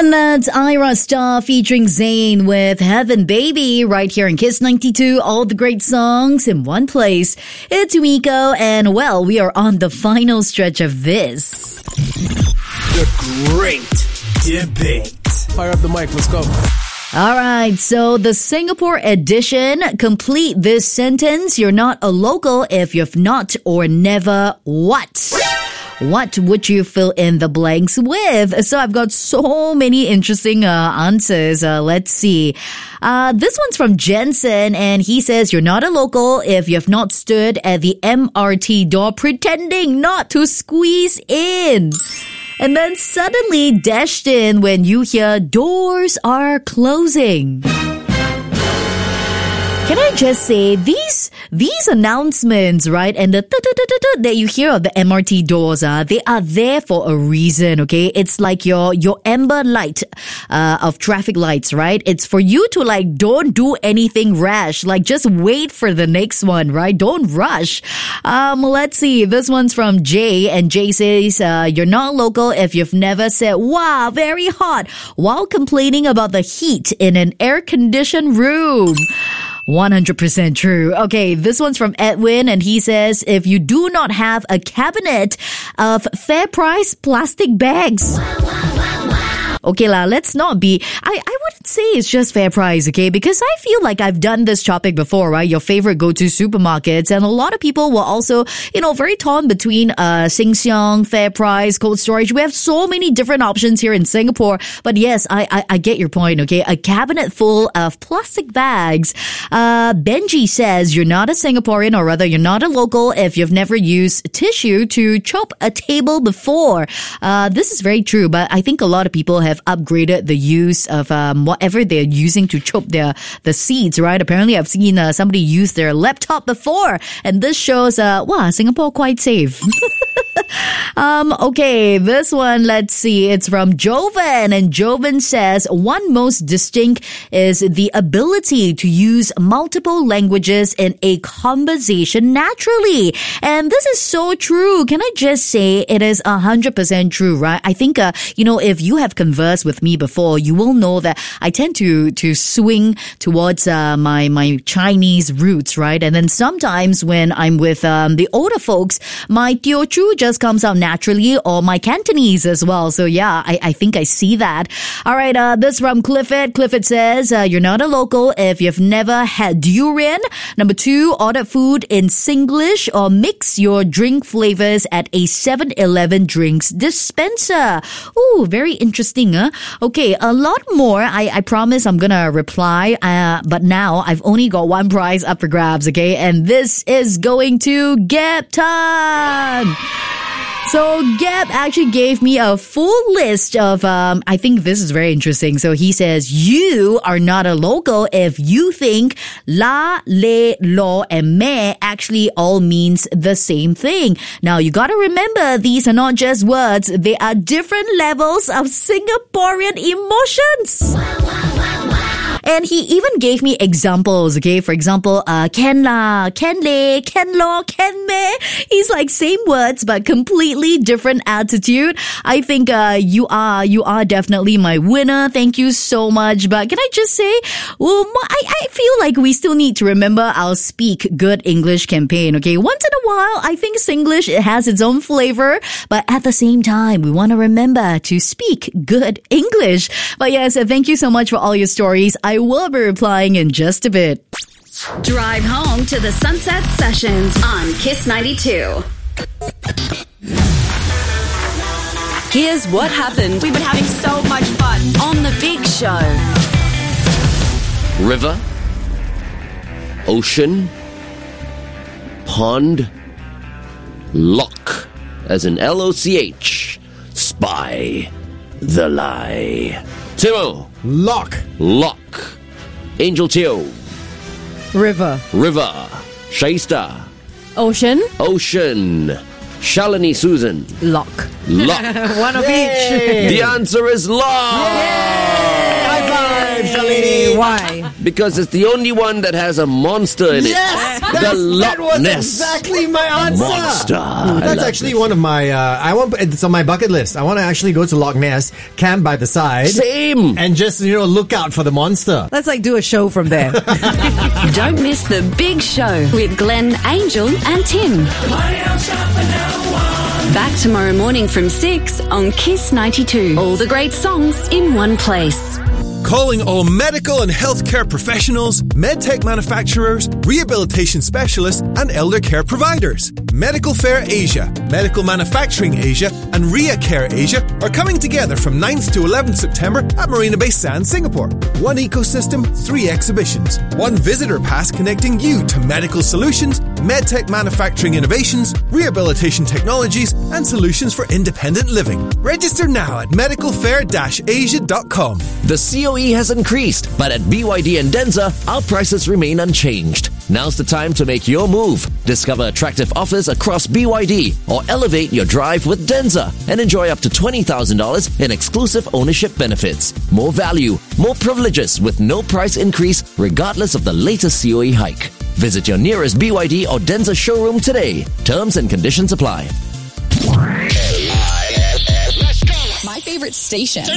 And that's Ira Star featuring Zayn with Heaven Baby right here in Kiss 92. All the great songs in one place. It's Umiko, and well, we are on the final stretch of this. The Great Debate. Fire up the mic, let's go. All right, so the Singapore edition. Complete this sentence. You're not a local if you've not or never what? What would you fill in the blanks with? So I've got so many interesting answers. Let's see. This one's from Jensen, and he says, you're not a local if you've not stood at the MRT door pretending not to squeeze in. And then suddenly dashed in when you hear doors are closing. Can I just say, these announcements, right, and the that you hear of the MRT doors, they are there for a reason, okay? It's like your amber light of traffic lights, right? It's for you to like, don't do anything rash. Like, just wait for the next one, right? Don't rush. Let's see. This one's from Jay, and Jay says, you're not local if you've never said, wow, very hot, while complaining about the heat in an air-conditioned room. 100% true. Okay, this one's from Edwin, and he says, if you do not have a cabinet of fair price plastic bags. Okay lah, let's not be, I wouldn't say it's just fair price, okay? Because I feel like I've done this topic before, right? Your favorite go-to supermarkets, and a lot of people were also, very torn between Sheng Siong, Fair Price, Cold Storage. We have so many different options here in Singapore, but yes, I get your point, okay? A cabinet full of plastic bags. Benji says, you're not a Singaporean, or rather, you're not a local if you've never used tissue to chop a table before. This is very true, but I think a lot of people have upgraded the use of whatever they're using to chop the seeds, right? Apparently, I've seen somebody use their laptop before, and this shows, Singapore quite safe. Okay, this one, let's see. It's from Jovan, and Jovan says, one most distinct is the ability to use multiple languages in a conversation naturally. And this is so true. Can I just say it is 100% true, right? I think, if you have conversed with me before, you will know that I tend to swing towards my Chinese roots, right? And then sometimes when I'm with the older folks, my Teochew just comes out naturally, or my Cantonese as well. So yeah, I think I see that. All right, this from Clifford. Clifford says, you're not a local if you've never had durian. Number 2, order food in Singlish or mix your drink flavors at a 7-Eleven drinks dispenser. Ooh, very interesting, huh? Okay, a lot more. I promise I'm gonna reply, but now I've only got one prize up for grabs, okay? And this is going to Gap Tan. So Gab actually gave me a full list of, I think this is very interesting. So he says, you are not a local if you think la, le, lo, and me actually all means the same thing. Now, you gotta remember, these are not just words. They are different levels of Singaporean emotions. And he even gave me examples, okay? For example, ken la, ken le, ken lo, ken me. He's like same words, but completely different attitude. I think you are definitely my winner. Thank you so much. But can I just say, I feel like we still need to remember our Speak Good English campaign, okay? Once in a while, I think Singlish, it has its own flavor, but at the same time, we want to remember to speak good English. But yes, thank you so much for all your stories. I will be replying in just a bit. Drive home to the Sunset Sessions on Kiss 92. Here's what happened. We've been having so much fun on The Big Show. River, ocean, pond, lock, as in L-O-C-H, spy, the lie. Timo. Lock. Lock. Angel Teo. River. River. Shaista. Ocean. Ocean. Shalini Susan. Lock. Lock. One of each. The answer is lock. High five, Shalini. Why? Because it's the only one that has a monster in it. Yes! The That Loch was Ness exactly my answer. Monster. I That's love actually this. one of my, it's on my bucket list. I want to actually go to Loch Ness, camp by the side. Same. And just, look out for the monster. Let's do a show from there. Don't miss The Big Show with Glenn, Angel, and Tim. Back tomorrow morning from 6 on Kiss 92. All the great songs in one place. Calling all medical and healthcare professionals, medtech manufacturers, rehabilitation specialists, and elder care providers. Medical Fair Asia, Medical Manufacturing Asia, and Ria Care Asia are coming together from 9th to 11th September at Marina Bay Sands, Singapore. One ecosystem, 3 exhibitions. One visitor pass connecting you to medical solutions, medtech manufacturing innovations, rehabilitation technologies, and solutions for independent living. Register now at medicalfair-asia.com. The COE has increased, but at BYD and Denza, our prices remain unchanged. Now's the time to make your move. Discover attractive offers across BYD or elevate your drive with Denza and enjoy up to $20,000 in exclusive ownership benefits. More value, more privileges with no price increase regardless of the latest COE hike. Visit your nearest BYD or Denza showroom today. Terms and conditions apply. My favorite station.